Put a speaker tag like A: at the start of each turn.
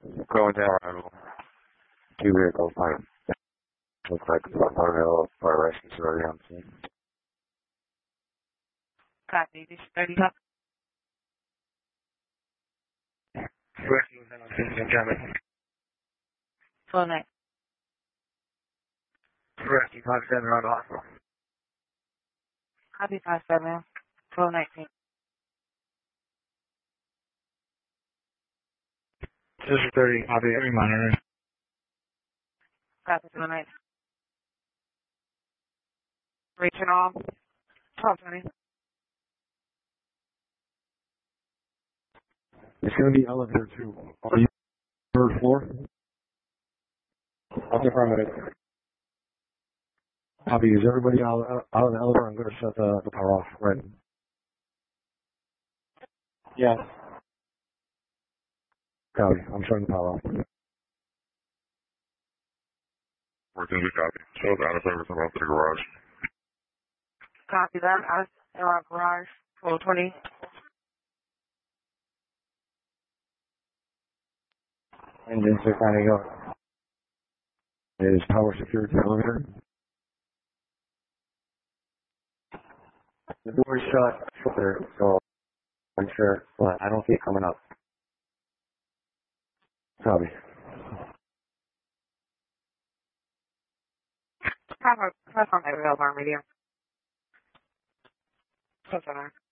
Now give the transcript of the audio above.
A: Going down arrival. Two vehicles, fine. Looks like it's about Farmville Fire Rescue already on scene.
B: Copy. This is 30 up.
A: Rescue is on scene, German.
B: Full night.
A: Rescue 5-7 around the hospital.
B: Copy 5-7. Full night.
A: This is 30, copy, every monitor.
B: Copy full night. Reaching all. 1220.
A: It's going to be elevator 2. Are you third floor? I'll confirm it. Copy, is everybody out of the elevator? I'm going to shut the power off, right? Yes. Copy, I'm shutting the power off.
C: We're going to copy. So out of service, I'm out to the garage.
B: Copy that. I was in our garage. 1220.
A: Engines are finding out. Is power secured to the elevator? The door's shut there, so I'm sure, but I don't see it coming up. Copy.
B: Press on my real bar radio. Close on.